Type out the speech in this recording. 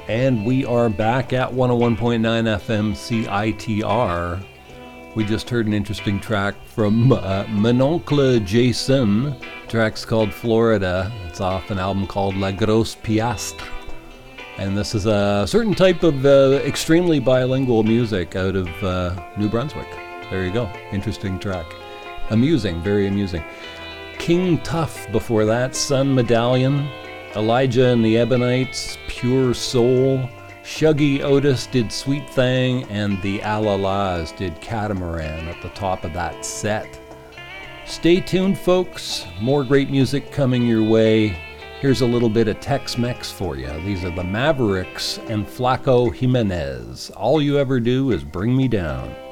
And we are back at 101.9 FM CITR. We just heard an interesting track from Mon Oncle Jason. The track's called Florida. It's off an album called La Grosse Piastre. And this is a certain type of extremely bilingual music out of New Brunswick. There you go. Interesting track. Amusing, very amusing. King Tuff before that, Sun Medallion. Elijah and the Ebonites, Pure Soul. Shuggy Otis did Sweet Thing, and the Alalas did Catamaran at the top of that set. Stay tuned, folks. More great music coming your way. Here's a little bit of Tex-Mex for you. These are the Mavericks and Flaco Jimenez. All you ever do is bring me down.